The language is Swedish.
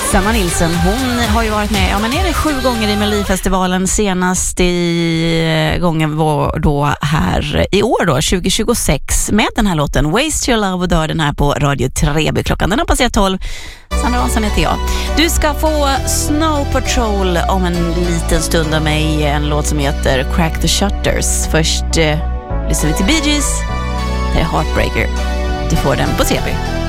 Sanna Nilsson, hon har ju varit med, men är det 7 gånger i Melodifestivalen, senast i gången var då här i år då, 2026, med den här låten Waste Your Love, och dör den här på Radio 3 klockan. Den har passerat 12. Sandra Hansson heter jag. Du ska få Snow Patrol om en liten stund av mig, en låt som heter Crack the Shutters. Först lyssnar vi till Bee Gees, det är Heartbreaker. Du får den på CB.